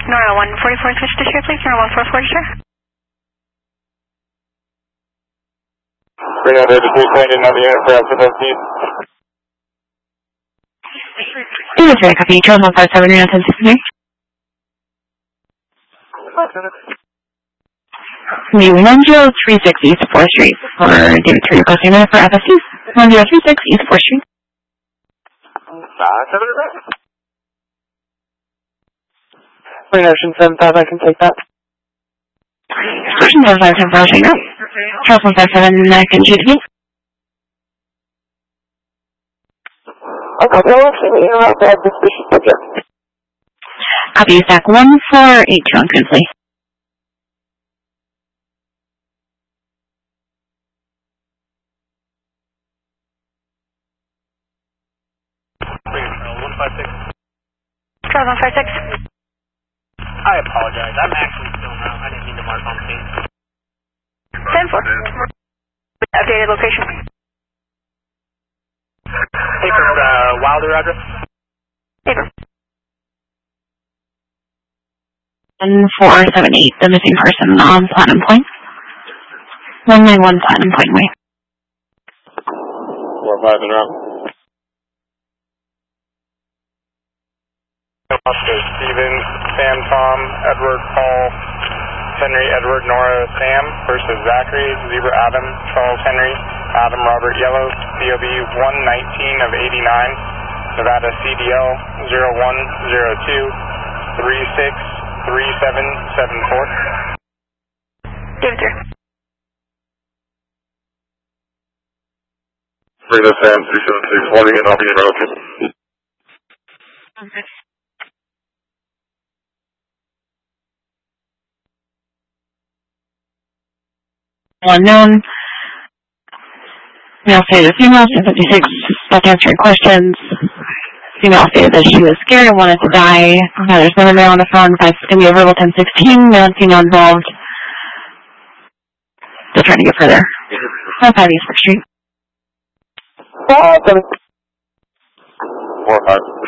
Nora 144, switch to share, please. Nora 144 to share. Bring out the 320, another unit for FFC. Unit 3, copy. Charles 157, unit 1063. Me 1036 East 4th Street for Unit 3, request unit for FSC. 1036 East 4th Street. Green Ocean 75, I can take that. Ocean 75, 10 for Ocean, Charles 157, can shoot me. Okay, no, actually, you're out there, this is okay. Copy, stack 1482 on Kinsley. Charles 156. I apologize. I'm actually still around. I didn't mean to mark on scene. 10-4. Updated location. Paper, Wilder address? Paper. 1478, the missing person on Platinum Point. 191 Platinum Point Way. 4-5 in route. Oscar, Steven, Sam, Tom, Edward, Paul, Henry, Edward, Nora, Sam versus Zachary, Zebra, Adam, Charles, Henry, Adam, Robert, Yellow, DOB 119 of 89, Nevada CDL 0102 363774. David 3. Bring the Sam 376 warning and I'll be in relative. Okay. Unknown. Male stated female, 56, stopped answering questions. Female stated that she was scared and wanted to die. There's another male on the phone, it's going to be a verbal 1016, male and female involved. Still trying to get further. 5 East 4th Street. 4-5.